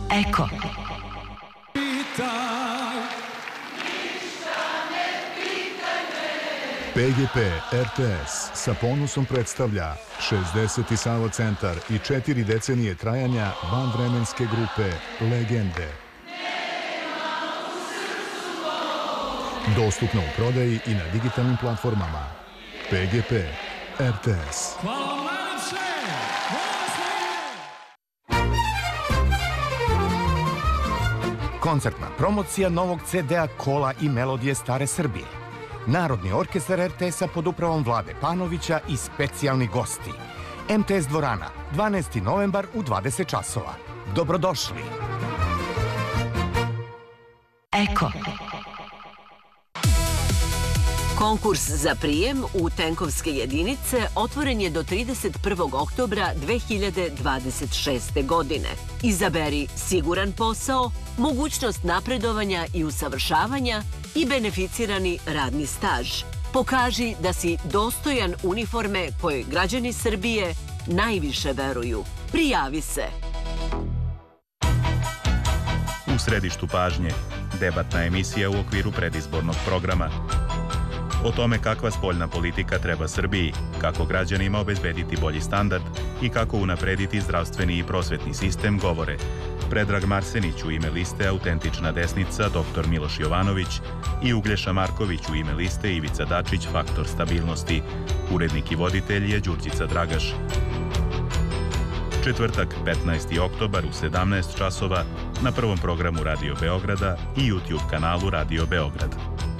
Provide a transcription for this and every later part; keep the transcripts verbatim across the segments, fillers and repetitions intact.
Eko. P G P R T S sa ponosom predstavlja šezdeseti Savo centar i četiri decenije trajanja vanvremenske grupe Legende. Dostupno u prodaji i na digitalnim platformama. P G P R T S. Koncertna promocija novog ce de a Kola i melodije stare Srbije. Narodni orkestar er te es-a pod upravom Vlade Panovića i specijalni gosti. em te es dvorana, dvanaesti novembar u dvadeset časova. Dobrodošli! Eko. Konkurs za prijem u tenkovske jedinice otvoren je do trideset prvog oktobra dve hiljade dvadeset šeste. godine. Izaberi siguran posao, mogućnost napredovanja i usavršavanja i beneficirani radni staž. Pokaži da si dostojan uniforme koje građani Srbije najviše veruju. Prijavi se! U središtu pažnje, debatna emisija u okviru predizbornog programa. O tome kakva spoljna politika treba Srbiji, kako građanima obezbediti bolji standard i kako unaprediti zdravstveni i prosvetni sistem govore Predrag Marsenić u ime liste Autentična desnica doktor Miloš Jovanović i Uglješa Marković u ime liste Ivica Dačić Faktor stabilnosti. Urednik i voditelj je Đurđica Dragaš. Četvrtak, petnaesti oktobar u sedamnaest časova na prvom programu Radio Beograda i YouTube kanalu Radio Beograd.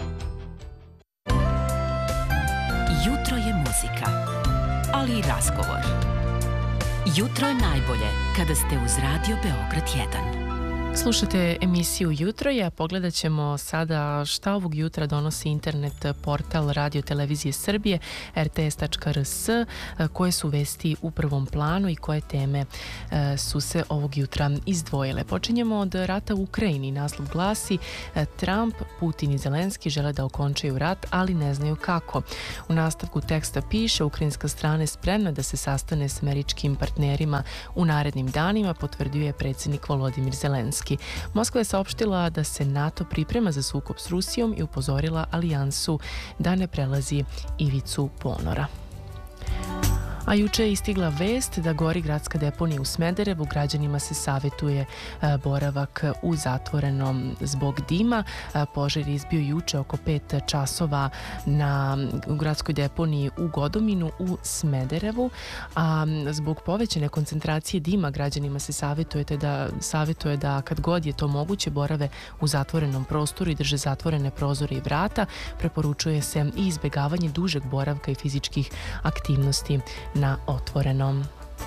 Jutro je muzika, ali i razgovor. Jutro je najbolje kada ste uz Radio Beograd jedan. Slušate emisiju Jutro je, a pogledat ćemo sada šta ovog jutra donosi internet portal Radio Televizije Srbije er te es tačka er es, koje su vesti u prvom planu i koje teme su se ovog jutra izdvojile. Počinjemo od rata u Ukrajini. Naslov glasi: Trump, Putin i Zelenski žele da okončaju rat, ali ne znaju kako. U nastavku teksta piše: ukrajinska strana je spremna da se sastane s američkim partnerima u narednim danima, potvrdio je predsjednik Volodimir Zelenski. Moskva je saopštila da se NATO priprema za sukob s Rusijom i upozorila alijansu da ne prelazi ivicu ponora. A juče je istigla vest da gori gradska deponija u Smederevu. Građanima se savjetuje boravak u zatvorenom zbog dima. Požar je izbio juče oko pet časova na gradskoj deponiji u Godominu u Smederevu. A zbog povećane koncentracije dima građanima se savjetuje da, savjetuje da kad god je to moguće borave u zatvorenom prostoru i drže zatvorene prozore i vrata. Preporučuje se i izbjegavanje dužeg boravka i fizičkih aktivnosti na otvorenom.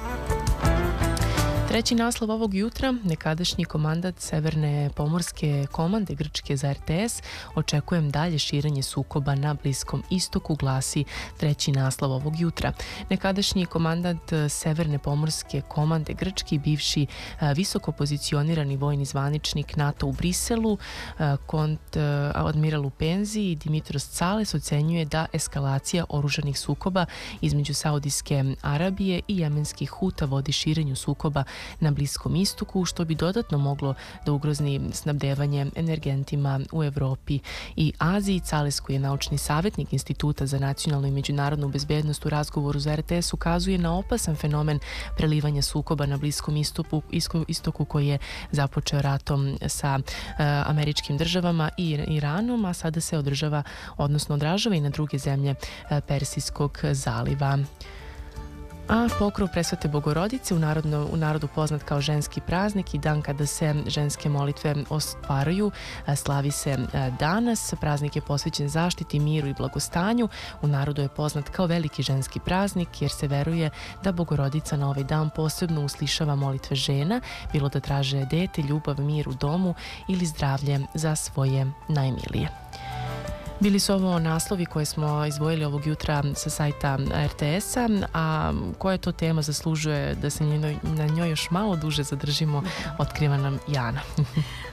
Treći naslov ovog jutra: nekadašnji komandant Severne pomorske komande Grčke za er te es: očekujem dalje širenje sukoba na Bliskom istoku, glasi treći naslov ovog jutra. Nekadašnji komandant Severne pomorske komande Grčke i bivši visoko pozicionirani vojni zvaničnik NATO u Briselu, kont admiral u penziji Dimitros Cales, ocenjuje da eskalacija oružanih sukoba između Saudijske Arabije i jemenskih Huta vodi širenju sukoba na Bliskom istoku, što bi dodatno moglo da ugrozi snabdevanje energentima u Evropi i Aziji. Cales, koji je naučni savjetnik Instituta za nacionalnu i međunarodnu bezbednost, u razgovoru za er te es ukazuje na opasan fenomen prelivanja sukoba na Bliskom istoku, istoku koji je započeo ratom sa uh, američkim državama i Iranom, a sada se održava, odnosno odražava i na druge zemlje uh, Persijskog zaliva. A pokrov Presvete Bogorodice, u, narodno, u narodu poznat kao ženski praznik i dan kada se ženske molitve ostvaruju, slavi se danas. Praznik je posvećen zaštiti, miru i blagostanju. U narodu je poznat kao veliki ženski praznik jer se veruje da Bogorodica na ovaj dan posebno uslišava molitve žena, bilo da traže dete, ljubav, mir u domu ili zdravlje za svoje najmilije. Bili su ovo naslovi koje smo izdvojili ovog jutra sa sajta er te es-a, a koja to tema zaslužuje da se na njoj još malo duže zadržimo, otkriva nam Jana.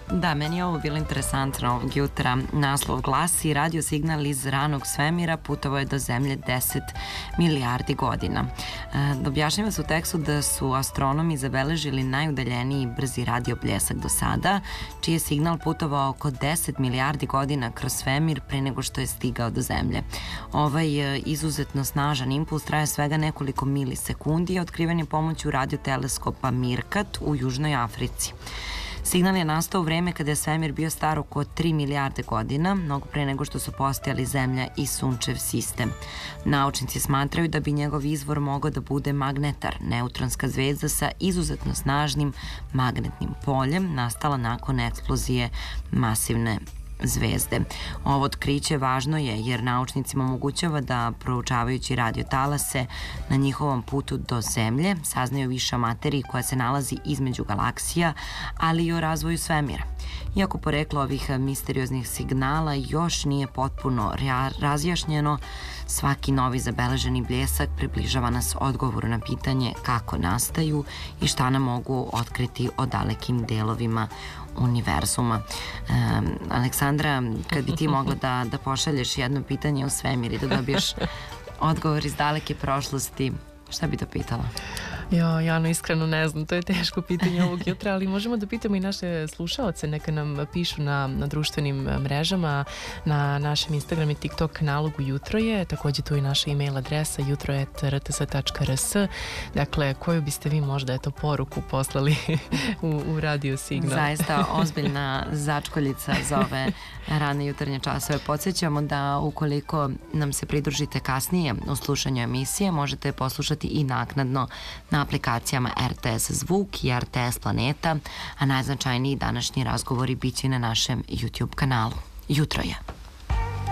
Da, meni je ovo bilo interesantno ovog jutra. Naslov glasi: radio signal iz ranog svemira putovao je do Zemlje deset milijardi godina. Objašnjava se u tekstu da su astronomi zabeležili najudaljeniji brzi radio bljesak do sada, čiji je signal putovao oko deset milijardi godina kroz svemir pre nego što je stigao do Zemlje. Ovaj izuzetno snažan impuls traje svega nekoliko milisekundi i otkriven je pomoću radioteleskopa Mirkat u Južnoj Africi. Signal je nastao u vreme kada je svemir bio star oko tri milijarde godina, mnogo pre nego što su postojali Zemlja i Sunčev sistem. Naučnici smatraju da bi njegov izvor mogao da bude magnetar, neutronska zvezda sa izuzetno snažnim magnetnim poljem, nastala nakon eksplozije masivne zvezde. Ovo otkriće važno je jer naučnicima omogućava da, proučavajući radiotalase na njihovom putu do Zemlje, saznaju više o materiji koja se nalazi između galaksija, ali i o razvoju svemira. Iako poreklo ovih misterioznih signala još nije potpuno razjašnjeno, svaki novi zabeleženi bljesak približava nas odgovoru na pitanje kako nastaju i šta nam mogu otkriti o dalekim delovima univerzuma. Um, Aleksandra, kad bi ti mogla da, da pošalješ jedno pitanje u svemir i da dobiješ odgovor iz daleke prošlosti, šta bi to pitala? Jo, Jano, iskreno ne znam, to je teško pitanje ovog jutra, ali možemo da pitamo i naše slušaoce, neka nam pišu na, na društvenim mrežama, na našem Instagram i TikTok kanalu Jutro je, takođe tu i naša e-mail adresa jutro et r t s tačka r s. Dakle, koju biste vi možda eto poruku poslali u, u radio signal? Zaista ozbiljna začkoljica za ove rane jutarnje časove. Podsjećamo da ukoliko nam se pridružite kasnije u slušanju emisije, možete poslušati i naknadno na aplikacijama R T S Zvuk i R T S Planeta, a najznačajniji današnji razgovori biće na našem YouTube kanalu. Jutro je.